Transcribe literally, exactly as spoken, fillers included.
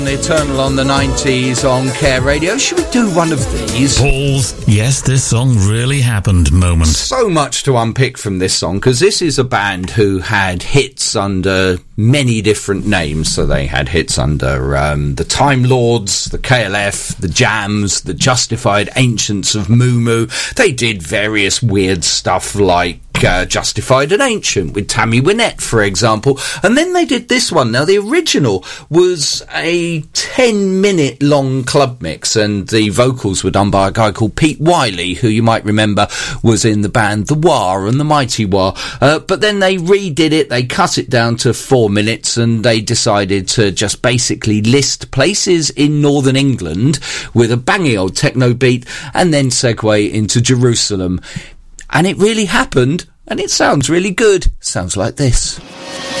Eternal on the nineties on Care Radio. Should we do one of these? Paul's, yes, this song really happened moment. So much to unpick from this song, because this is a band who had hits under many different names. So they had hits under um, the Time Lords, the K L F, the Jams, the Justified Ancients of Moo Moo. They did various weird stuff like Uh, Justified and Ancient with Tammy Wynette, for example. And then they did this one. Now, the original was a ten minute long club mix, and the vocals were done by a guy called Pete Wiley, who you might remember was in the band The Wah and the Mighty Wah. Uh, but then they redid it, they cut it down to four minutes, and they decided to just basically list places in northern England with a banging old techno beat, and then segue into Jerusalem. And it really happened, and it sounds really good. Sounds like this.